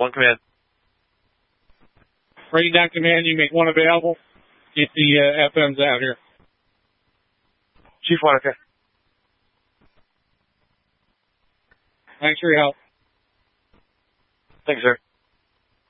One command. Writing down command, you make one available. Get the FMs out here. Chief 1, okay. Thanks for your help. Thanks, sir.